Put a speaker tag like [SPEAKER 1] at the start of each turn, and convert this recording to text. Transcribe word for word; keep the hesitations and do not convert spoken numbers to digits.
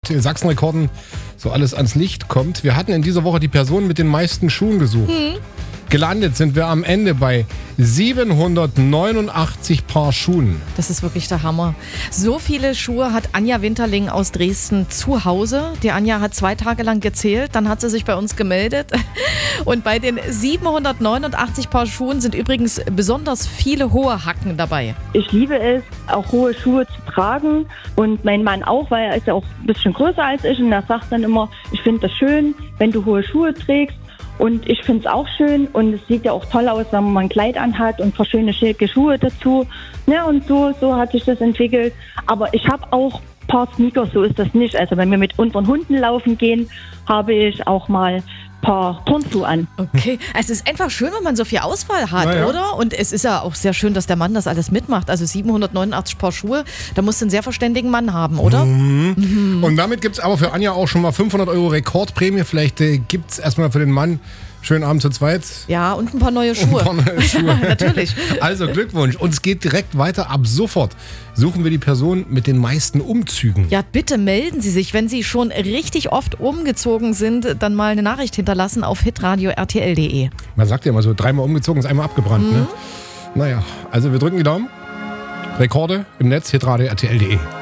[SPEAKER 1] den Sachsenrekorden so alles ans Licht kommt. Wir hatten in dieser Woche die Person mit den meisten Schuhen gesucht. Hm. Gelandet sind wir am Ende bei siebenhundertneunundachtzig Paar Schuhen.
[SPEAKER 2] Das ist wirklich der Hammer. So viele Schuhe hat Anja Winterling aus Dresden zu Hause. Die Anja hat zwei Tage lang gezählt, dann hat sie sich bei uns gemeldet. Und bei den siebenhundertneunundachtzig Paar Schuhen sind übrigens besonders viele hohe Hacken dabei.
[SPEAKER 3] Ich liebe es, auch hohe Schuhe zu tragen und mein Mann auch, weil er ist ja auch ein bisschen größer als ich und er sagt dann immer, ich finde das schön, wenn du hohe Schuhe trägst. Und ich finde es auch schön und es sieht ja auch toll aus, wenn man mal ein Kleid anhat und verschöne schicke Schuhe dazu. Ja, und so, so hat sich das entwickelt. Aber ich habe auch ein paar Sneakers, so ist das nicht. Also wenn wir mit unseren Hunden laufen gehen, habe ich auch mal ein paar Turnschuhe an.
[SPEAKER 2] Okay, es ist einfach schön, wenn man so viel Auswahl hat,
[SPEAKER 1] ja.
[SPEAKER 2] oder? Und es ist ja auch sehr schön, dass der Mann das alles mitmacht. Also siebenhundertneunundachtzig Paar Schuhe, da musst du einen sehr verständigen Mann haben, oder?
[SPEAKER 1] Mhm. Mhm. Und damit gibt es aber für Anja auch schon mal fünfhundert Euro Rekordprämie. Vielleicht äh, gibt es erstmal für den Mann schönen Abend zu zweit.
[SPEAKER 2] Ja, und ein paar neue Schuhe.
[SPEAKER 1] Ein paar neue Schuhe.
[SPEAKER 2] Natürlich.
[SPEAKER 1] Also Glückwunsch. Und es geht direkt weiter. Ab sofort suchen wir die Person mit den meisten Umzügen.
[SPEAKER 2] Ja, bitte melden Sie sich, wenn Sie schon richtig oft umgezogen sind, dann mal eine Nachricht hinterlassen auf hitradio r t l punkt d e.
[SPEAKER 1] Man sagt ja immer so, dreimal umgezogen ist einmal abgebrannt. Mhm. Ne? Naja, also wir drücken die Daumen. Rekorde im Netz, hitradio r t l punkt d e.